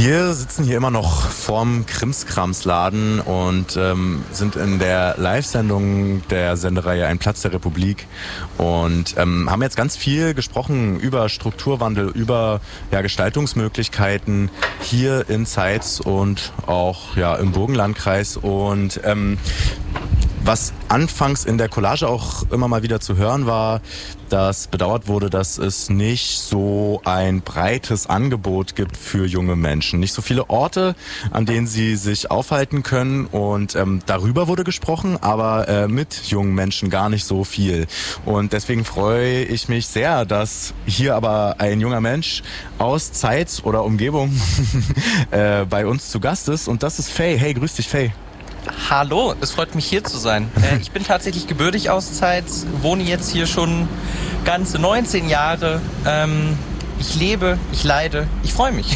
Wir sitzen hier immer noch vorm Krimskramsladen und sind in der Live-Sendung der Sendereihe Ein Platz der Republik und haben jetzt ganz viel gesprochen über Strukturwandel, über Gestaltungsmöglichkeiten hier in Zeitz und auch im Burgenlandkreis und was anfangs in der Collage auch immer mal wieder zu hören war, dass bedauert wurde, dass es nicht so ein breites Angebot gibt für junge Menschen. Nicht so viele Orte, an denen sie sich aufhalten können und darüber wurde gesprochen, aber mit jungen Menschen gar nicht so viel. Und deswegen freue ich mich sehr, dass hier aber ein junger Mensch aus Zeitz oder Umgebung bei uns zu Gast ist und das ist Faye. Hey, grüß dich, Faye. Hallo, es freut mich hier zu sein. Ich bin tatsächlich gebürtig aus Zeitz, wohne jetzt hier schon ganze 19 Jahre. Ich lebe, ich leide, ich freue mich.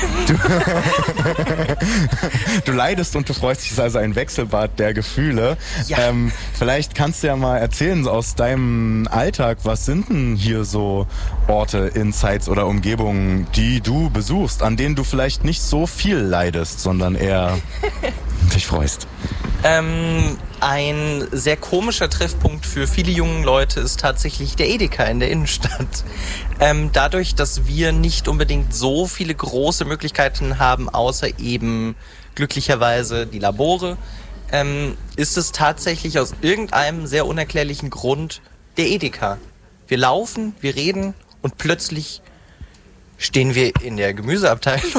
Du leidest und du freust dich, ist also ein Wechselbad der Gefühle. Ja. Vielleicht kannst du ja mal erzählen aus deinem Alltag, was sind denn hier so Orte in Zeitz oder Umgebungen, die du besuchst, an denen du vielleicht nicht so viel leidest, sondern eher dich freust? Ein sehr komischer Treffpunkt für viele junge Leute ist tatsächlich der Edeka in der Innenstadt. Dadurch, dass wir nicht unbedingt so viele große Möglichkeiten haben, außer eben glücklicherweise die Labore, ist es tatsächlich aus irgendeinem sehr unerklärlichen Grund der Edeka. Wir laufen, wir reden und plötzlich stehen wir in der Gemüseabteilung.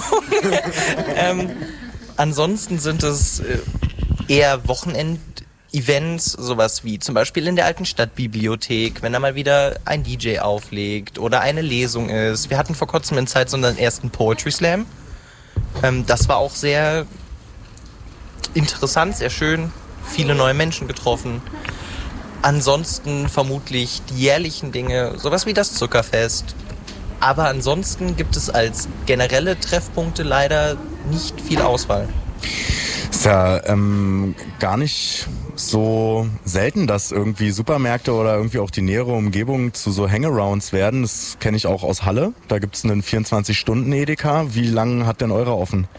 Ansonsten sind es eher Wochenend-Events, sowas wie zum Beispiel in der alten Stadtbibliothek, wenn da mal wieder ein DJ auflegt oder eine Lesung ist. Wir hatten vor kurzem in Zeitz unseren ersten Poetry Slam. Das war auch sehr interessant, sehr schön. Viele neue Menschen getroffen. Ansonsten vermutlich die jährlichen Dinge, sowas wie das Zuckerfest. Aber ansonsten gibt es als generelle Treffpunkte leider nicht viel Auswahl. Ist ja gar nicht so selten, dass irgendwie Supermärkte oder irgendwie auch die nähere Umgebung zu so Hangarounds werden. Das kenne ich auch aus Halle. Da gibt es einen 24-Stunden-Edeka. Wie lange hat denn eurer offen?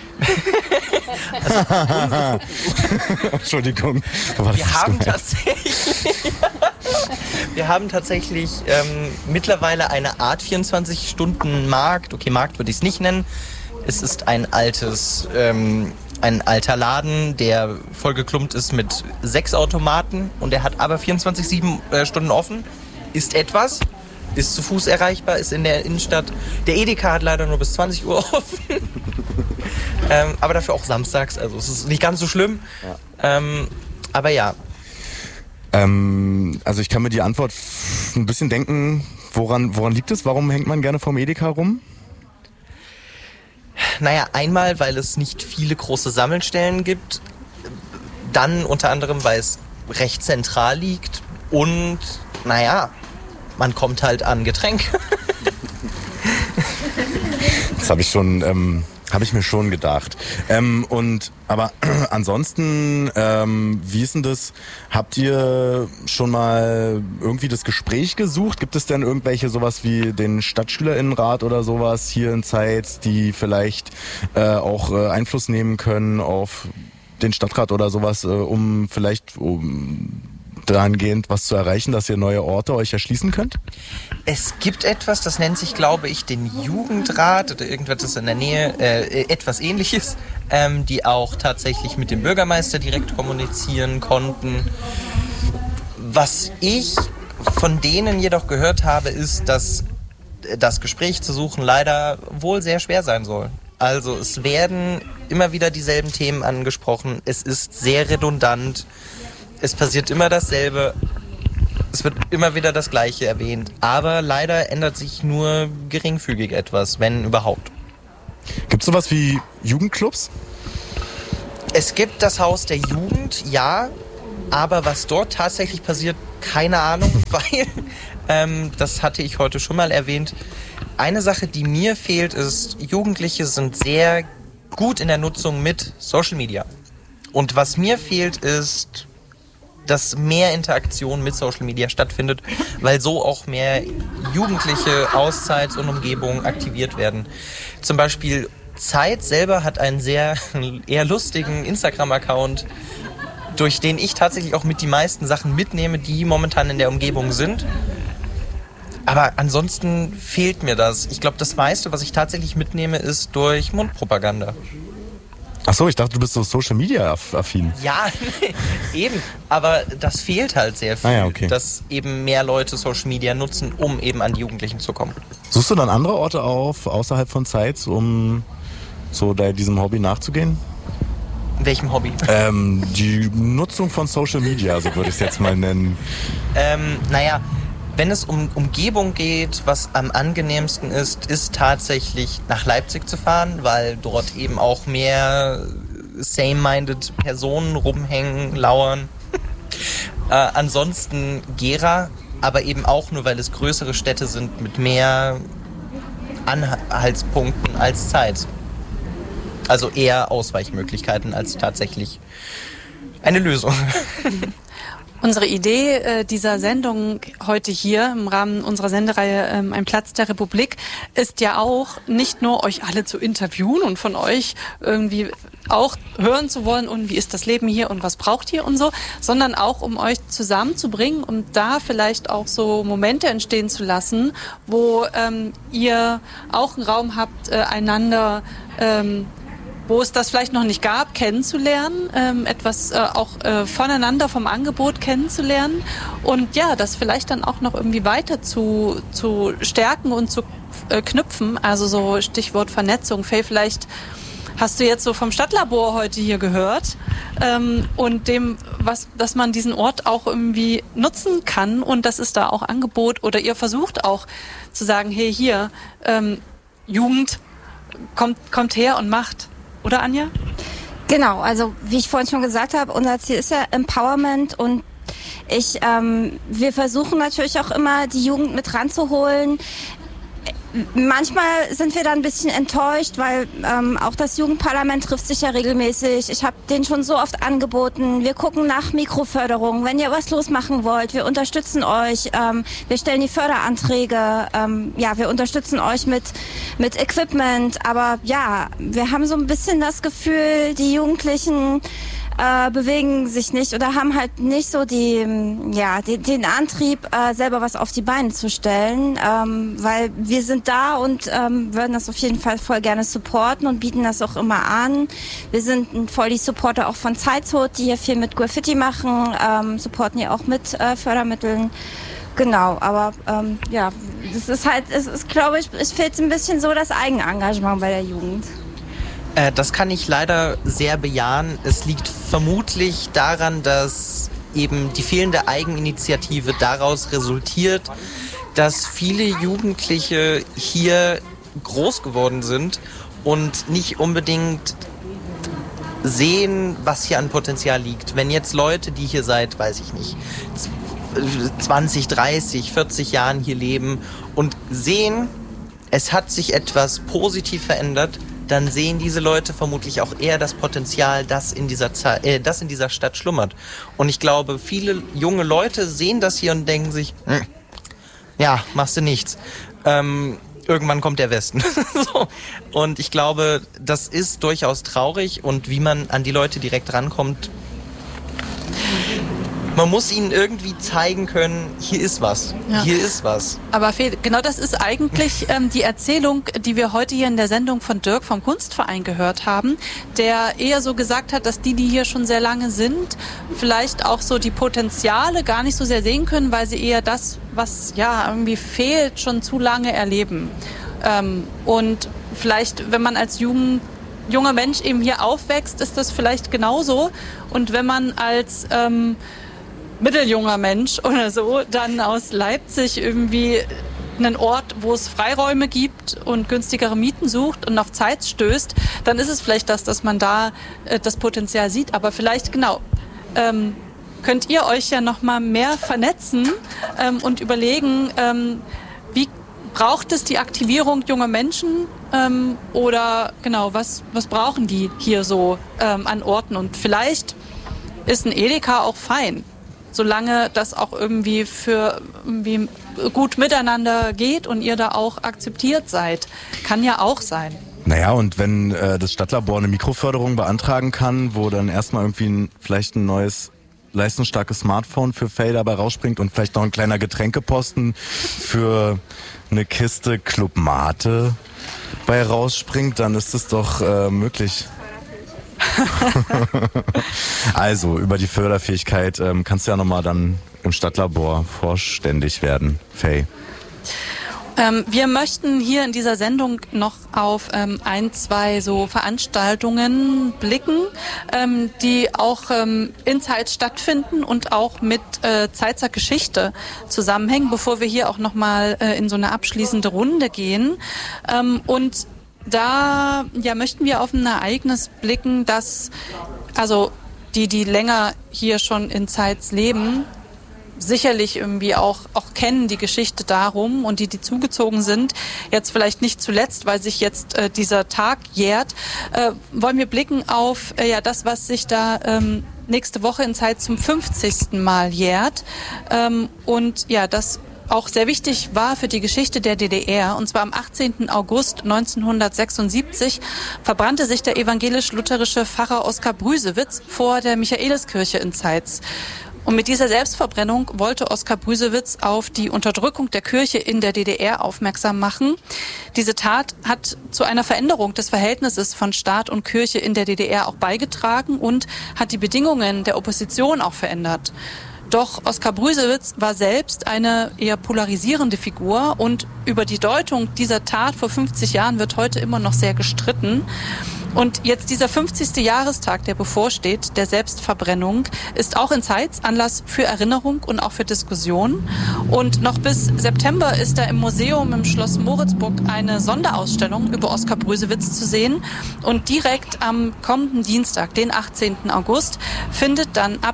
Entschuldigung. Wir haben tatsächlich mittlerweile eine Art 24-Stunden-Markt. Okay, Markt würde ich es nicht nennen. Es ist ein alter Laden, der vollgeklumpt ist mit 6 Automaten und der hat aber 24/7 Stunden offen. Ist zu Fuß erreichbar, ist in der Innenstadt. Der Edeka hat leider nur bis 20 Uhr offen. Aber dafür auch samstags, also es ist nicht ganz so schlimm. Ja. Aber ja. Also ich kann mir die Antwort ein bisschen denken, woran liegt es? Warum hängt man gerne vom Edeka rum? Naja, einmal, weil es nicht viele große Sammelstellen gibt, dann unter anderem, weil es recht zentral liegt und, man kommt halt an Getränke. Das habe ich mir schon gedacht. Aber ansonsten, wie ist denn das? Habt ihr schon mal irgendwie das Gespräch gesucht? Gibt es denn irgendwelche sowas wie den StadtschülerInnenrat oder sowas hier in Zeitz, die vielleicht auch Einfluss nehmen können auf den Stadtrat oder sowas, um dahingehend was zu erreichen, dass ihr neue Orte euch erschließen könnt? Es gibt etwas, das nennt sich, glaube ich, den Jugendrat oder irgendwas in der Nähe, etwas Ähnliches, die auch tatsächlich mit dem Bürgermeister direkt kommunizieren konnten. Was ich von denen jedoch gehört habe, ist, dass das Gespräch zu suchen leider wohl sehr schwer sein soll. Also es werden immer wieder dieselben Themen angesprochen, es ist sehr redundant. Es passiert immer dasselbe, es wird immer wieder das Gleiche erwähnt, aber leider ändert sich nur geringfügig etwas, wenn überhaupt. Gibt es sowas wie Jugendclubs? Es gibt das Haus der Jugend, ja, aber was dort tatsächlich passiert, keine Ahnung, weil, das hatte ich heute schon mal erwähnt, eine Sache, die mir fehlt, ist, Jugendliche sind sehr gut in der Nutzung mit Social Media. Und was mir fehlt, ist, dass mehr Interaktion mit Social Media stattfindet, weil so auch mehr Jugendliche aus Zeitz und Umgebung aktiviert werden. Zum Beispiel Zeit selber hat einen sehr eher lustigen Instagram-Account, durch den ich tatsächlich auch mit die meisten Sachen mitnehme, die momentan in der Umgebung sind. Aber ansonsten fehlt mir das. Ich glaube, das meiste, was ich tatsächlich mitnehme, ist durch Mundpropaganda. Ach so, ich dachte, du bist so Social-Media-affin. Ja, eben. Aber das fehlt halt sehr viel, okay. Dass eben mehr Leute Social Media nutzen, um eben an die Jugendlichen zu kommen. Suchst du dann andere Orte auf, außerhalb von Zeitz, um so diesem Hobby nachzugehen? Welchem Hobby? Die Nutzung von Social Media, so würde ich es jetzt mal nennen. Naja, wenn es um Umgebung geht, was am angenehmsten ist tatsächlich nach Leipzig zu fahren, weil dort eben auch mehr same-minded Personen rumhängen, lauern. Ansonsten Gera, aber eben auch nur, weil es größere Städte sind mit mehr Anhaltspunkten als Zeit. Also eher Ausweichmöglichkeiten als tatsächlich eine Lösung. Unsere Idee dieser Sendung heute hier im Rahmen unserer Sendereihe Ein Platz der Republik ist ja auch, nicht nur euch alle zu interviewen und von euch irgendwie auch hören zu wollen, und wie ist das Leben hier und was braucht ihr und so, sondern auch, um euch zusammenzubringen und da vielleicht auch so Momente entstehen zu lassen, wo ihr auch einen Raum habt, einander wo es das vielleicht noch nicht gab, kennenzulernen, etwas auch voneinander vom Angebot kennenzulernen und ja, das vielleicht dann auch noch irgendwie weiter zu stärken und zu knüpfen, also so Stichwort Vernetzung. Faye, vielleicht hast du jetzt so vom Stadtlabor heute hier gehört und dass man diesen Ort auch irgendwie nutzen kann und das ist da auch Angebot, oder ihr versucht auch zu sagen, hey, hier, Jugend, kommt her und macht. Oder, Anja? Genau, also wie ich vorhin schon gesagt habe, unser Ziel ist ja Empowerment und wir versuchen natürlich auch immer, die Jugend mit ranzuholen. Manchmal sind wir dann ein bisschen enttäuscht, weil auch das Jugendparlament trifft sich ja regelmäßig. Ich habe denen schon so oft angeboten, wir gucken nach Mikroförderung. Wenn ihr was losmachen wollt, wir unterstützen euch. Wir stellen die Förderanträge. Ja, wir unterstützen euch mit Equipment. Aber ja, wir haben so ein bisschen das Gefühl, die Jugendlichen bewegen sich nicht oder haben halt nicht so den Antrieb, selber was auf die Beine zu stellen, weil wir sind da und würden das auf jeden Fall voll gerne supporten und bieten das auch immer an. Wir sind voll die Supporter auch von Zeitshot, die hier viel mit Graffiti machen, supporten hier auch mit Fördermitteln. Genau, aber das ist halt, glaube ich, es fehlt ein bisschen so das Eigenengagement bei der Jugend. Das kann ich leider sehr bejahen. Es liegt vermutlich daran, dass eben die fehlende Eigeninitiative daraus resultiert, dass viele Jugendliche hier groß geworden sind und nicht unbedingt sehen, was hier an Potenzial liegt. Wenn jetzt Leute, die hier seit, weiß ich nicht, 20, 30, 40 Jahren hier leben und sehen, es hat sich etwas positiv verändert, dann sehen diese Leute vermutlich auch eher das Potenzial, das in dieser Stadt schlummert. Und ich glaube, viele junge Leute sehen das hier und denken sich, ja, machst du nichts. Irgendwann kommt der Westen. So. Und ich glaube, das ist durchaus traurig und wie man an die Leute direkt rankommt, man muss ihnen irgendwie zeigen können, hier ist was, hier ist was. Aber genau das ist eigentlich die Erzählung, die wir heute hier in der Sendung von Dirk vom Kunstverein gehört haben, der eher so gesagt hat, dass die hier schon sehr lange sind, vielleicht auch so die Potenziale gar nicht so sehr sehen können, weil sie eher das, was ja irgendwie fehlt, schon zu lange erleben. Und vielleicht, wenn man als junger Mensch eben hier aufwächst, ist das vielleicht genauso. Und wenn man als mitteljunger Mensch oder so dann aus Leipzig irgendwie einen Ort, wo es Freiräume gibt und günstigere Mieten sucht und auf Zeit stößt, dann ist es vielleicht dass man da das Potenzial sieht. Aber vielleicht, genau, könnt ihr euch ja noch mal mehr vernetzen und überlegen, wie braucht es die Aktivierung junger Menschen oder genau, was brauchen die hier so an Orten? Und vielleicht ist ein Edeka auch fein, solange das auch irgendwie für gut miteinander geht und ihr da auch akzeptiert seid. Kann ja auch sein. Naja, und wenn das Stadtlabor eine Mikroförderung beantragen kann, wo dann erstmal irgendwie vielleicht ein neues leistungsstarkes Smartphone für Faye dabei rausspringt und vielleicht noch ein kleiner Getränkeposten für eine Kiste Club Mate bei rausspringt, dann ist es doch möglich. Also, über die Förderfähigkeit kannst du ja nochmal dann im Stadtlabor vorständig werden, Faye. Wir möchten hier in dieser Sendung noch auf ein, zwei so Veranstaltungen blicken, die auch in Zeitz stattfinden und auch mit Zeitzer Geschichte zusammenhängen, bevor wir hier auch nochmal in so eine abschließende Runde gehen. Und da möchten wir auf ein Ereignis blicken, das also die länger hier schon in Zeitz leben, sicherlich irgendwie auch kennen die Geschichte darum und die zugezogen sind, jetzt vielleicht nicht zuletzt, weil sich jetzt dieser Tag jährt, wollen wir blicken auf das, was sich da nächste Woche in Zeitz zum 50. Mal jährt und das auch sehr wichtig war für die Geschichte der DDR. Und zwar am 18. August 1976 verbrannte sich der evangelisch-lutherische Pfarrer Oskar Brüsewitz vor der Michaeliskirche in Zeitz. Und mit dieser Selbstverbrennung wollte Oskar Brüsewitz auf die Unterdrückung der Kirche in der DDR aufmerksam machen. Diese Tat hat zu einer Veränderung des Verhältnisses von Staat und Kirche in der DDR auch beigetragen und hat die Bedingungen der Opposition auch verändert. Doch Oskar Brüsewitz war selbst eine eher polarisierende Figur und über die Deutung dieser Tat vor 50 Jahren wird heute immer noch sehr gestritten. Und jetzt dieser 50. Jahrestag, der bevorsteht, der Selbstverbrennung, ist auch in Zeitz Anlass für Erinnerung und auch für Diskussion. Und noch bis September ist da im Museum im Schloss Moritzburg eine Sonderausstellung über Oskar Brüsewitz zu sehen. Und direkt am kommenden Dienstag, den 18. August, findet dann ab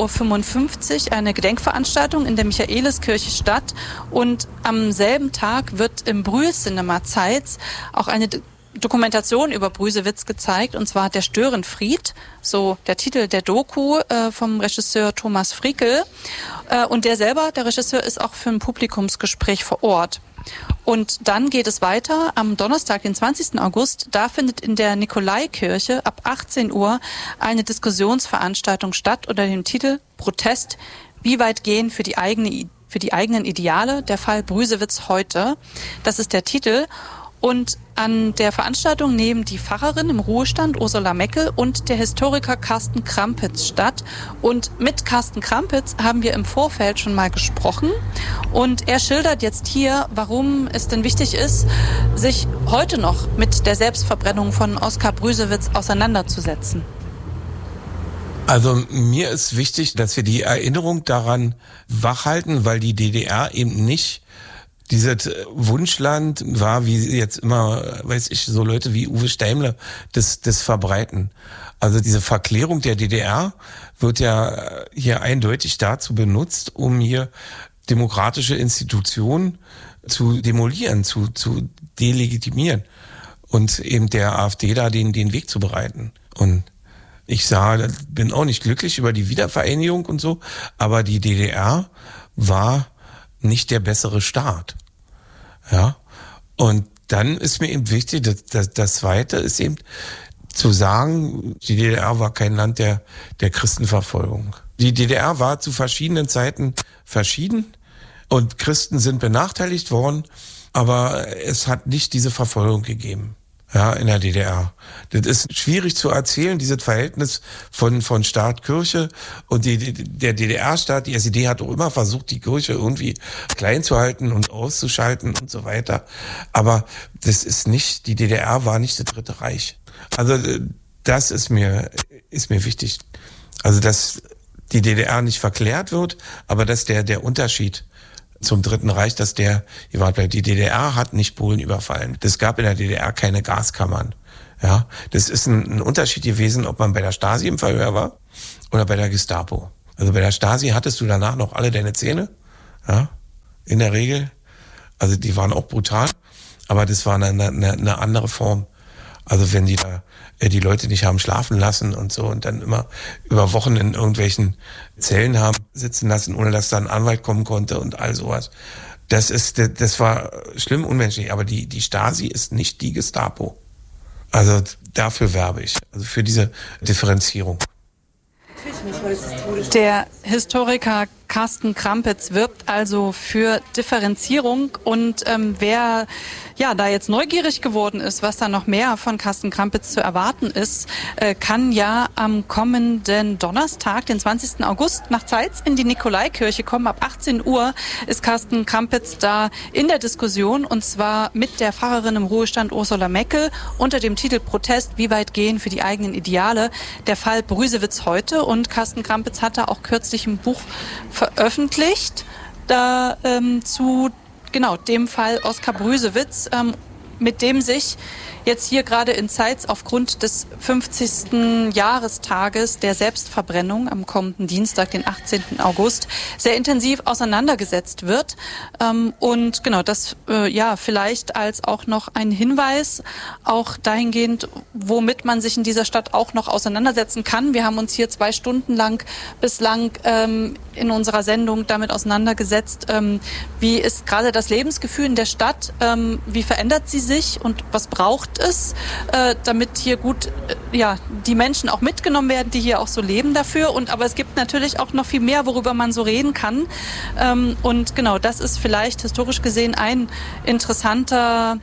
11.55 Uhr eine Gedenkveranstaltung in der Michaeliskirche statt. Und am selben Tag wird im Brühl-Cinema Zeitz auch eine Dokumentation über Brüsewitz gezeigt, und zwar Der Störenfried, so der Titel der Doku vom Regisseur Thomas Frickel. Und der Regisseur, ist auch für ein Publikumsgespräch vor Ort. Und dann geht es weiter am Donnerstag, den 20. August. Da findet in der Nikolaikirche ab 18 Uhr eine Diskussionsveranstaltung statt unter dem Titel Protest, wie weit gehen für die eigenen Ideale, der Fall Brüsewitz heute. Das ist der Titel. Und an der Veranstaltung nehmen die Pfarrerin im Ruhestand Ursula Meckel und der Historiker Carsten Krampitz statt. Und mit Carsten Krampitz haben wir im Vorfeld schon mal gesprochen. Und er schildert jetzt hier, warum es denn wichtig ist, sich heute noch mit der Selbstverbrennung von Oskar Brüsewitz auseinanderzusetzen. Also mir ist wichtig, dass wir die Erinnerung daran wachhalten, weil die DDR eben nicht dieses Wunschland war, wie jetzt immer, so Leute wie Uwe Steimle das verbreiten. Also diese Verklärung der DDR wird ja hier eindeutig dazu benutzt, um hier demokratische Institutionen zu demolieren, zu delegitimieren und eben der AfD da den Weg zu bereiten. Und ich bin auch nicht glücklich über die Wiedervereinigung und so, aber die DDR war nicht der bessere Staat. Ja. Und dann ist mir eben wichtig, das Zweite ist eben zu sagen, die DDR war kein Land der Christenverfolgung. Die DDR war zu verschiedenen Zeiten verschieden und Christen sind benachteiligt worden, aber es hat nicht diese Verfolgung gegeben. Ja, in der DDR. Das ist schwierig zu erzählen, dieses Verhältnis von Staat, Kirche und der DDR-Staat, die SED hat auch immer versucht, die Kirche irgendwie klein zu halten und auszuschalten und so weiter. Aber das ist nicht, die DDR war nicht das Dritte Reich. Also das ist mir wichtig. Also dass die DDR nicht verklärt wird, aber dass der Unterschied zum Dritten Reich, dass die DDR hat nicht Polen überfallen. Es gab in der DDR keine Gaskammern. Ja, das ist ein Unterschied gewesen, ob man bei der Stasi im Verhör war oder bei der Gestapo. Also bei der Stasi hattest du danach noch alle deine Zähne, ja, in der Regel. Also die waren auch brutal, aber das war eine andere Form. Also wenn die da die Leute nicht haben schlafen lassen und so und dann immer über Wochen in irgendwelchen Zellen haben sitzen lassen, ohne dass da ein Anwalt kommen konnte und all sowas. Das war schlimm, unmenschlich. Aber die Stasi ist nicht die Gestapo. Also dafür werbe ich, also für diese Differenzierung. Der Historiker Carsten Krampitz wirbt also für Differenzierung und wer da jetzt neugierig geworden ist, was da noch mehr von Carsten Krampitz zu erwarten ist, kann ja am kommenden Donnerstag, den 20. August, nach Zeitz in die Nikolaikirche kommen. Ab 18 Uhr ist Carsten Krampitz da in der Diskussion und zwar mit der Pfarrerin im Ruhestand Ursula Meckel unter dem Titel Protest, wie weit gehen für die eigenen Ideale? Der Fall Brüsewitz heute, und Carsten Krampitz hatte auch kürzlich ein Buch veröffentlicht zu dem Fall Oskar Brüsewitz, mit dem sich jetzt hier gerade in Zeitz aufgrund des 50. Jahrestages der Selbstverbrennung am kommenden Dienstag, den 18. August, sehr intensiv auseinandergesetzt wird. Und genau, das vielleicht als auch noch ein Hinweis, auch dahingehend, womit man sich in dieser Stadt auch noch auseinandersetzen kann. Wir haben uns hier 2 Stunden lang bislang in unserer Sendung damit auseinandergesetzt, wie ist gerade das Lebensgefühl in der Stadt, wie verändert sie sich und was braucht es, damit hier gut die Menschen auch mitgenommen werden, die hier auch so leben dafür. Aber es gibt natürlich auch noch viel mehr, worüber man so reden kann. Und genau, das ist vielleicht historisch gesehen ein interessanter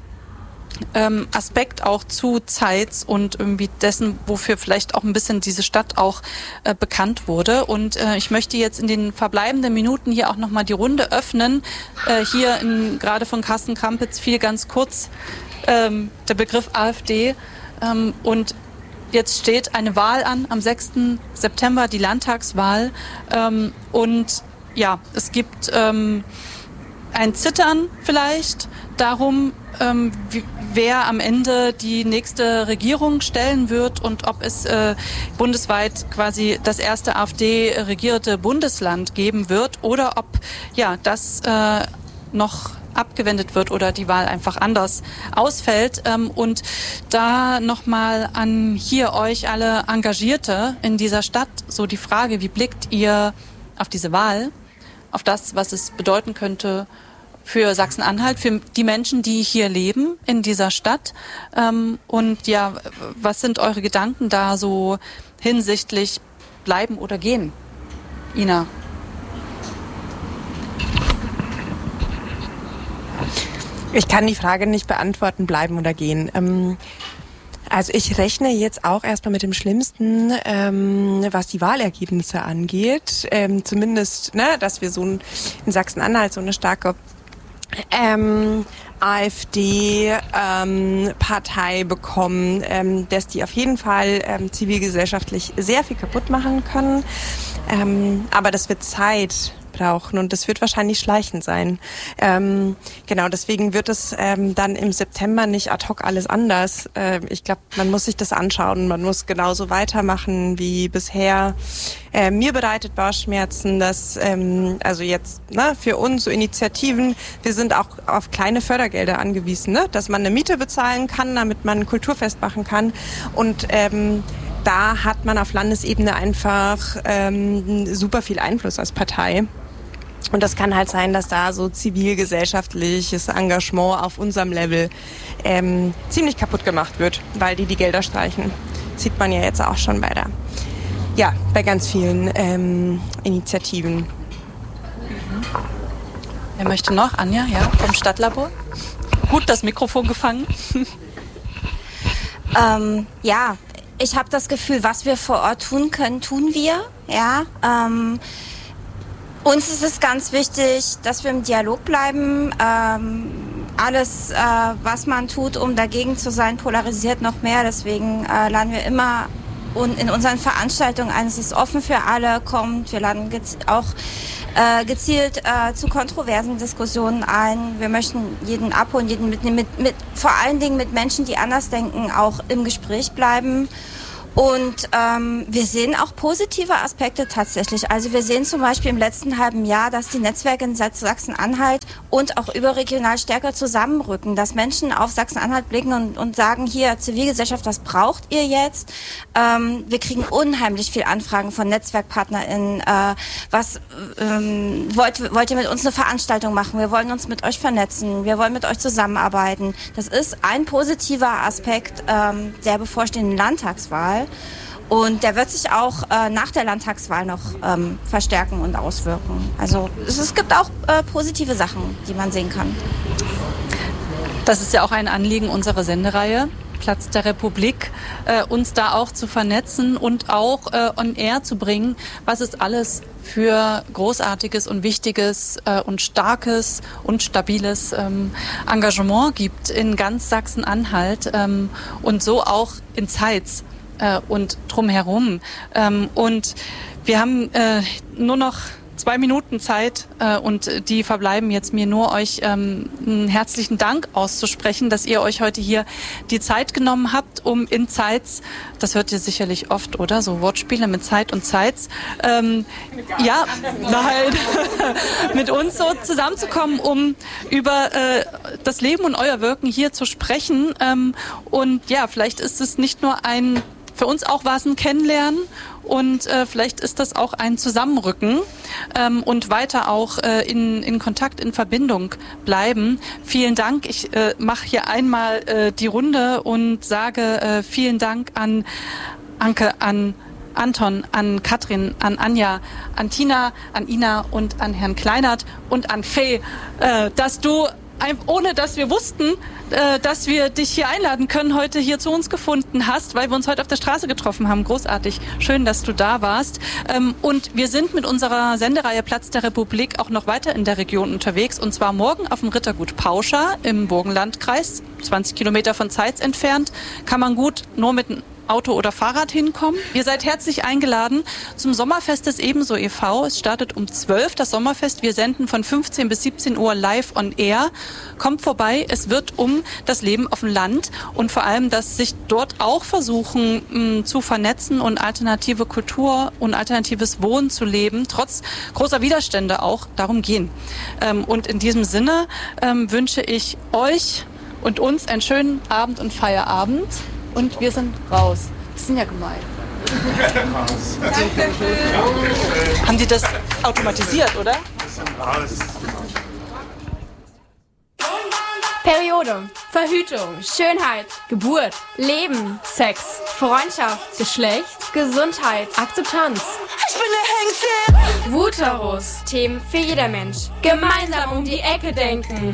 Aspekt auch zu Zeitz und irgendwie dessen, wofür vielleicht auch ein bisschen diese Stadt auch bekannt wurde. Und ich möchte jetzt in den verbleibenden Minuten hier auch nochmal die Runde öffnen. Hier gerade von Carsten Krampitz fiel ganz kurz der Begriff AfD. Und jetzt steht eine Wahl an am 6. September, die Landtagswahl. Und ja, es gibt ein Zittern vielleicht darum, wer am Ende die nächste Regierung stellen wird und ob es bundesweit quasi das erste AfD-regierte Bundesland geben wird oder ob das noch abgewendet wird oder die Wahl einfach anders ausfällt. Und da nochmal an hier euch alle Engagierte in dieser Stadt so die Frage, wie blickt ihr auf diese Wahl, auf das, was es bedeuten könnte für Sachsen-Anhalt, für die Menschen, die hier leben in dieser Stadt. Und was sind eure Gedanken da so hinsichtlich bleiben oder gehen? Ina? Ich kann die Frage nicht beantworten, bleiben oder gehen. Also ich rechne jetzt auch erstmal mit dem Schlimmsten, was die Wahlergebnisse angeht. Zumindest, dass wir in Sachsen-Anhalt so eine starke AfD-Partei bekommen, dass die auf jeden Fall zivilgesellschaftlich sehr viel kaputt machen können. Aber das wird Zeit brauchen und das wird wahrscheinlich schleichend sein. Genau, deswegen wird es dann im September nicht ad hoc alles anders. Ich glaube, man muss sich das anschauen. Man muss genauso weitermachen wie bisher. Mir bereitet Bauchschmerzen, dass also jetzt für uns so Initiativen, wir sind auch auf kleine Fördergelder angewiesen, dass man eine Miete bezahlen kann, damit man ein Kulturfest machen kann und da hat man auf Landesebene einfach super viel Einfluss als Partei. Und das kann halt sein, dass da so zivilgesellschaftliches Engagement auf unserem Level ziemlich kaputt gemacht wird, weil die Gelder streichen. Sieht man ja jetzt auch schon bei ganz vielen Initiativen. Wer möchte noch? Anja, vom Stadtlabor. Gut, das Mikrofon gefangen. Ich habe das Gefühl, was wir vor Ort tun können, tun wir. Uns ist es ganz wichtig, dass wir im Dialog bleiben. Alles, was man tut, um dagegen zu sein, polarisiert noch mehr. Deswegen laden wir immer in unseren Veranstaltungen ein. Es ist offen für alle, kommt. Wir laden auch gezielt zu kontroversen Diskussionen ein. Wir möchten jeden abholen, jeden mitnehmen, vor allen Dingen mit Menschen, die anders denken, auch im Gespräch bleiben. Und wir sehen auch positive Aspekte tatsächlich. Also wir sehen zum Beispiel im letzten halben Jahr, dass die Netzwerke in Sachsen-Anhalt und auch überregional stärker zusammenrücken, dass Menschen auf Sachsen-Anhalt blicken und sagen, hier, Zivilgesellschaft, was braucht ihr jetzt? Wir kriegen unheimlich viel Anfragen von NetzwerkpartnerInnen. Was wollt ihr mit uns eine Veranstaltung machen? Wir wollen uns mit euch vernetzen. Wir wollen mit euch zusammenarbeiten. Das ist ein positiver Aspekt der bevorstehenden Landtagswahl. Und der wird sich auch nach der Landtagswahl noch verstärken und auswirken. Also es gibt auch positive Sachen, die man sehen kann. Das ist ja auch ein Anliegen unserer Sendereihe, Platz der Republik, uns da auch zu vernetzen und auch on air zu bringen, was es alles für großartiges und wichtiges und starkes und stabiles Engagement gibt in ganz Sachsen-Anhalt und so auch in Zeitz und drumherum. Und wir haben nur noch 2 Minuten Zeit und die verbleiben jetzt mir nur, euch einen herzlichen Dank auszusprechen, dass ihr euch heute hier die Zeit genommen habt, um in Zeitz, das hört ihr sicherlich oft, oder? So Wortspiele mit Zeit und Zeitz. Ja, nein, mit uns so zusammenzukommen, um über das Leben und euer Wirken hier zu sprechen. Und ja, vielleicht ist es nicht nur für uns auch war es ein Kennenlernen und vielleicht ist das auch ein Zusammenrücken und weiter auch in Kontakt, in Verbindung bleiben. Vielen Dank. Ich mache hier einmal die Runde und sage vielen Dank an Anke, an Anton, an Katrin, an Anja, an Tina, an Ina und an Herrn Kleinert und an Fee, dass du ohne dass wir wussten, dass wir dich hier einladen können, heute hier zu uns gefunden hast, weil wir uns heute auf der Straße getroffen haben. Großartig. Schön, dass du da warst. Und wir sind mit unserer Sendereihe Platz der Republik auch noch weiter in der Region unterwegs. Und zwar morgen auf dem Rittergut Pauscha im Burgenlandkreis, 20 Kilometer von Zeitz entfernt. Kann man gut nur mit einem Auto oder Fahrrad hinkommen. Ihr seid herzlich eingeladen zum Sommerfest des Ebenso e.V. Es startet um 12 das Sommerfest. Wir senden von 15 bis 17 Uhr live on air. Kommt vorbei. Es wird um das Leben auf dem Land und vor allem, dass sich dort auch versuchen zu vernetzen und alternative Kultur und alternatives Wohnen zu leben, trotz großer Widerstände auch, darum gehen. Und in diesem Sinne wünsche ich euch und uns einen schönen Abend und Feierabend. Und wir sind raus. Das sind ja gemein. Haben die das automatisiert, oder? Periode, Verhütung, Schönheit, Geburt, Leben, Sex, Freundschaft, Geschlecht, Gesundheit, Akzeptanz. Ich bin der Hengste! Vuterus, Themen für jeder Mensch. Gemeinsam um die Ecke denken.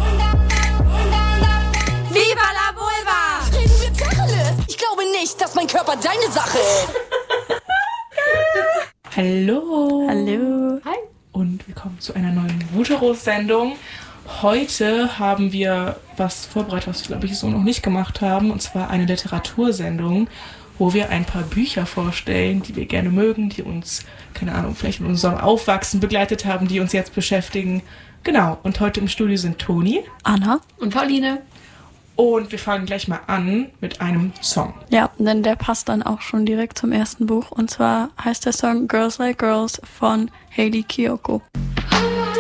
Viva la Vulva! Reden wir Tacheles? Ich glaube nicht, dass mein Körper deine Sache ist. Hallo. Hallo. Hi. Und willkommen zu einer neuen Vuterus-Sendung. Heute haben wir was vorbereitet, was wir, glaube ich, so noch nicht gemacht haben. Und zwar eine Literatursendung, wo wir ein paar Bücher vorstellen, die wir gerne mögen, die uns, keine Ahnung, vielleicht in unserem Aufwachsen begleitet haben, die uns jetzt beschäftigen. Genau. Und heute im Studio sind Toni, Anna und Pauline. Und wir fangen gleich mal an mit einem Song. Ja, denn der passt dann auch schon direkt zum ersten Buch. Und zwar heißt der Song Girls Like Girls von Hayley Kiyoko.